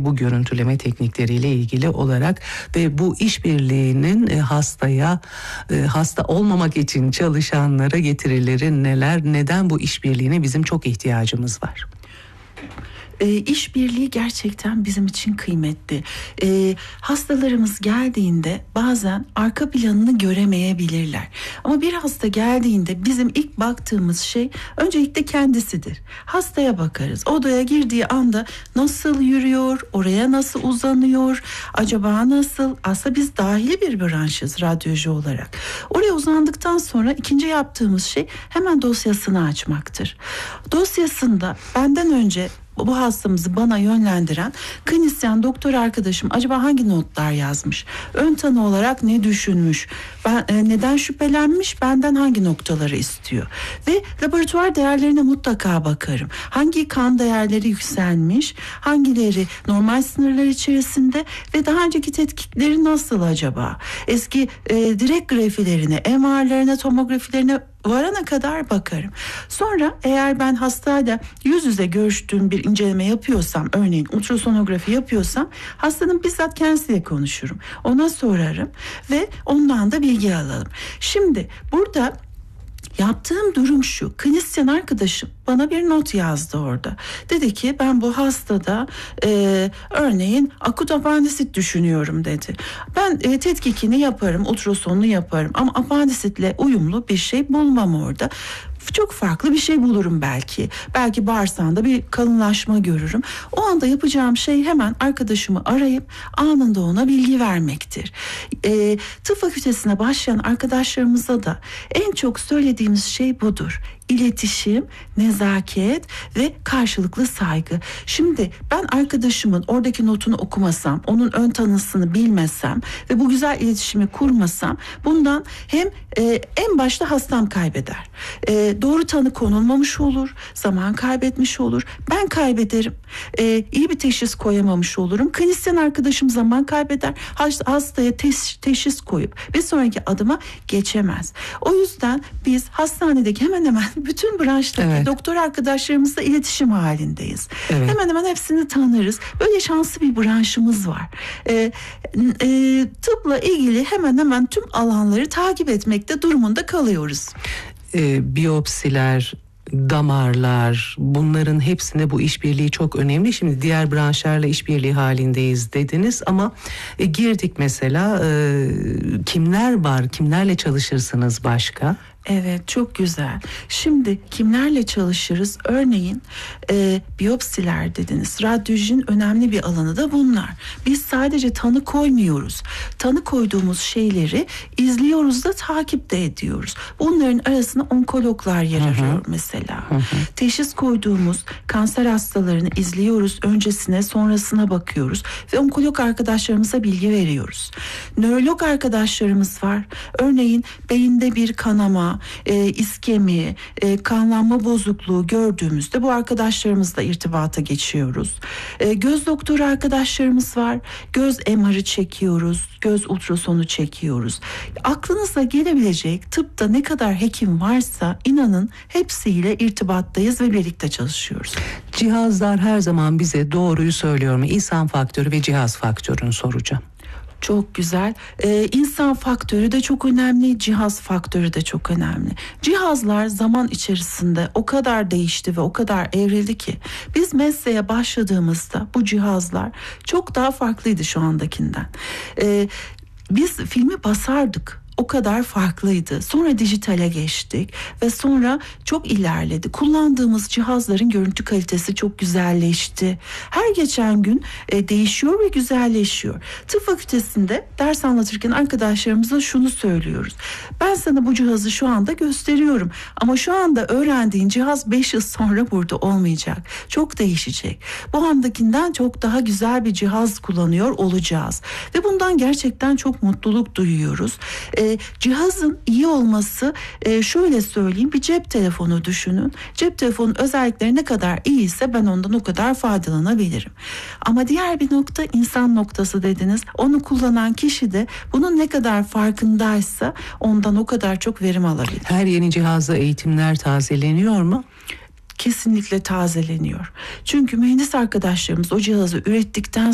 bu görüntüleme teknikleriyle ilgili olarak ve bu işbirliğinin hasta olmamak için çalışanlara getirileri neler, neden bu işbirliğine bizim çok ihtiyacımız var? İşbirliği gerçekten bizim için kıymetli. Hastalarımız geldiğinde bazen arka planını göremeyebilirler. Ama bir hasta geldiğinde bizim ilk baktığımız şey öncelikle kendisidir. Hastaya bakarız. Odaya girdiği anda nasıl yürüyor, oraya nasıl uzanıyor, acaba nasıl? Aslında biz dahili bir branşız radyoloji olarak. Oraya uzandıktan sonra ikinci yaptığımız şey hemen dosyasını açmaktır. Dosyasında benden önce bu hastamızı bana yönlendiren klinisyen doktor arkadaşım acaba hangi notlar yazmış? Ön tanı olarak ne düşünmüş? Neden şüphelenmiş? Benden hangi noktaları istiyor? Ve laboratuvar değerlerine mutlaka bakarım. Hangi kan değerleri yükselmiş? Hangileri normal sınırlar içerisinde? Ve daha önceki tetkikleri nasıl acaba? Eski direkt grafilerine, MR'larına, tomografilerine varana kadar bakarım. Sonra eğer ben hastayla yüz yüze görüştüğüm bir inceleme yapıyorsam, örneğin ultrasonografi yapıyorsam, hastanın bizzat kendisiyle konuşurum. Ona sorarım ve ondan da bilgi alalım. Şimdi burada yaptığım durum şu: klinisyen arkadaşım bana bir not yazdı orada. Dedi ki ben bu hastada örneğin akut apandisit düşünüyorum dedi. Ben tetkikini yaparım, ultrasonunu yaparım ama apandisitle uyumlu bir şey bulmam orada. Çok farklı bir şey bulurum belki. Belki bağırsağında bir kalınlaşma görürüm. O anda yapacağım şey hemen arkadaşımı arayıp anında ona bilgi vermektir. Tıp fakültesine başlayan arkadaşlarımıza da en çok söylediğimiz şey budur: İletişim, nezaket ve karşılıklı saygı. Şimdi ben arkadaşımın oradaki notunu okumasam, onun ön tanısını bilmesem ve bu güzel iletişimi kurmasam, bundan hem en başta hastam kaybeder. Doğru tanı konulmamış olur, zaman kaybetmiş olur, ben kaybederim, iyi bir teşhis koyamamış olurum, klinisyen arkadaşım zaman kaybeder, hastaya teşhis koyup bir sonraki adıma geçemez. O yüzden biz hastanedeki hemen hemen bütün branştaki doktor arkadaşlarımızla iletişim halindeyiz. Evet. Hemen hemen hepsini tanırız. Böyle şanslı bir branşımız var. Tıpla ilgili hemen hemen tüm alanları takip etmekte durumunda kalıyoruz. Biyopsiler, damarlar, bunların hepsinde bu işbirliği çok önemli. Şimdi diğer branşlarla işbirliği halindeyiz dediniz ama girdik mesela, kimler var, kimlerle çalışırsınız başka? Evet, çok güzel. Şimdi kimlerle çalışırız? Örneğin biyopsiler dediniz. Radyolojinin önemli bir alanı da bunlar. Biz sadece tanı koymuyoruz. Tanı koyduğumuz şeyleri izliyoruz da takip de ediyoruz. Bunların arasında onkologlar yer arıyor mesela. Teşhis koyduğumuz kanser hastalarını izliyoruz. Öncesine, sonrasına bakıyoruz ve onkolog arkadaşlarımıza bilgi veriyoruz. Nörolog arkadaşlarımız var. Örneğin beyinde bir kanama, iskemi, kanlanma bozukluğu gördüğümüzde bu arkadaşlarımızla irtibata geçiyoruz. Göz doktoru arkadaşlarımız var. Göz MR'ı çekiyoruz. Göz ultrasonu çekiyoruz. Aklınıza gelebilecek tıpta ne kadar hekim varsa inanın hepsiyle irtibattayız ve birlikte çalışıyoruz. Cihazlar her zaman bize doğruyu söylüyor mu? İnsan faktörü ve cihaz faktörünü soracağım. Çok güzel. İnsan faktörü de çok önemli, cihaz faktörü de çok önemli. Cihazlar zaman içerisinde o kadar değişti ve o kadar evrildi ki biz mesleğe başladığımızda bu cihazlar çok daha farklıydı şu andakinden. Biz filmi basardık. O kadar farklıydı. Sonra dijitale geçtik ve sonra çok ilerledi. Kullandığımız cihazların görüntü kalitesi çok güzelleşti. Her geçen gün değişiyor ve güzelleşiyor. Tıp fakültesinde ders anlatırken arkadaşlarımıza şunu söylüyoruz: ben sana bu cihazı şu anda gösteriyorum ama şu anda öğrendiğin cihaz 5 yıl sonra burada olmayacak. Çok değişecek. Bu andakinden çok daha güzel bir cihaz kullanıyor olacağız. Ve bundan gerçekten çok mutluluk duyuyoruz. Cihazın iyi olması, şöyle söyleyeyim, bir cep telefonu düşünün. Cep telefonun özellikleri ne kadar iyiyse ben ondan o kadar faydalanabilirim. Ama diğer bir nokta insan noktası dediniz. Onu kullanan kişi de bunun ne kadar farkındaysa ondan o kadar çok verim alabilir. Her yeni cihazla eğitimler tazeleniyor mu? Kesinlikle tazeleniyor. Çünkü mühendis arkadaşlarımız o cihazı ürettikten